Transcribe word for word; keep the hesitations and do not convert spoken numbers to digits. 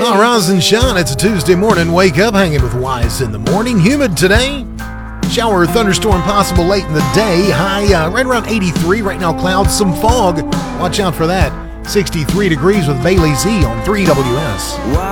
Oh, rise and shine. It's a Tuesday morning. Wake up hanging with Wise in the morning. Humid today. Shower or thunderstorm possible late in the day. High uh, right around eighty-three. Right now, clouds, some fog. Watch out for that. sixty-three degrees with Bailey Z on three W S.